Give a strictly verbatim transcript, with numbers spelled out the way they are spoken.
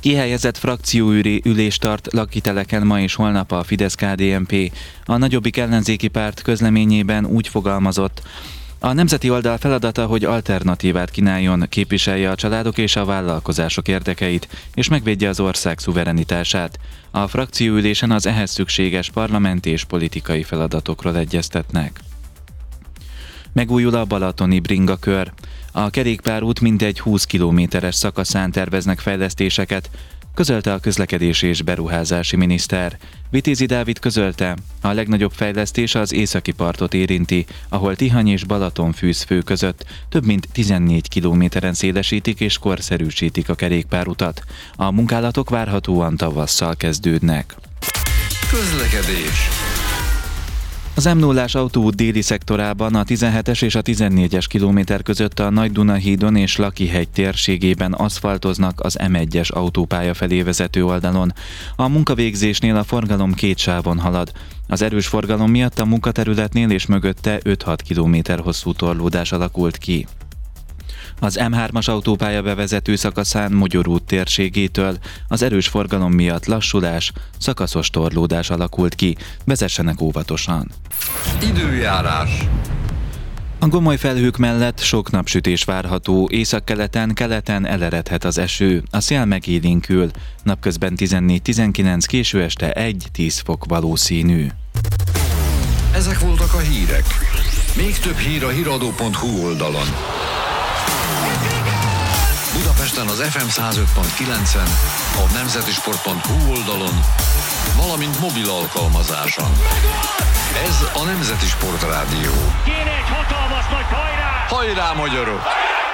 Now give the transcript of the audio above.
Kihelyezett frakcióülést tart lakiteleken ma és holnap a Fidesz-ká dé en pé. A nagyobbik ellenzéki párt közleményében úgy fogalmazott: a nemzeti oldal feladata, hogy alternatívát kínáljon, képviselje a családok és a vállalkozások érdekeit, és megvédje az ország szuverenitását. A frakcióülésen az ehhez szükséges parlamenti és politikai feladatokról egyeztetnek. Megújul a balatoni bringakör. A kerékpárút mintegy húsz kilométeres szakaszán terveznek fejlesztéseket, közölte a közlekedési és beruházási miniszter. Vitézi Dávid közölte, a legnagyobb fejlesztés az északi partot érinti, ahol Tihany és Balatonfűzfő között több mint tizennégy kilométeren szélesítik és korszerűsítik a kerékpárutat. A munkálatok várhatóan tavasszal kezdődnek. Közlekedés. Az em nullás autóút déli szektorában a tizenhetes és a tizennégyes kilométer között a Nagy-Duna-hídon és Lakihegy térségében aszfaltoznak az em egyes autópálya felé vezető oldalon. A munkavégzésnél a forgalom két sávon halad. Az erős forgalom miatt a munkaterületnél és mögötte öt-hat kilométer hosszú torlódás alakult ki. Az em hármas autópálya bevezető szakaszán Mogyor út térségétől az erős forgalom miatt lassulás, szakaszos torlódás alakult ki, vezessenek óvatosan. Időjárás. A gomoly felhők mellett sok napsütés várható, északkeleten, keleten eleredhet az eső, a szél megélénkül, napközben tizennégy-tizenkilenc, késő este egy-tíz fok valószínű. Ezek voltak a hírek. Még több hír a híradó pont hú oldalon. Budapesten az ef em száz öt pont kilencen, a nemzetisport pont hú oldalon, valamint mobil alkalmazáson. Ez a Nemzeti Sport Rádió. Kéne egy hatalmas nagy hajrá! Hajrá, magyarok!